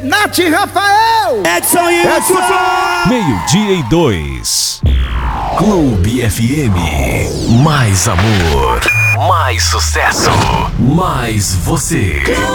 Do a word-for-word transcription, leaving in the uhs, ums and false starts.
Nath e Rafael. Edson e Edson. Meio-dia e dois. Clube F M. Mais amor. Mais sucesso. Mais você.